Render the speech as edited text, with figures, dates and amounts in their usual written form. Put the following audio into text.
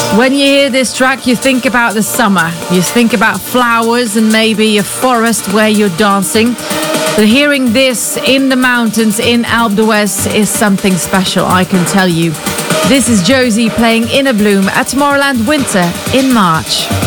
When you hear this track, you think about the summer. You think about flowers and maybe a forest where you're dancing. But hearing this in the mountains in Alpe d'Huez is something special, I can tell you. This is Josie playing Inner Bloom at Tomorrowland Winter in March.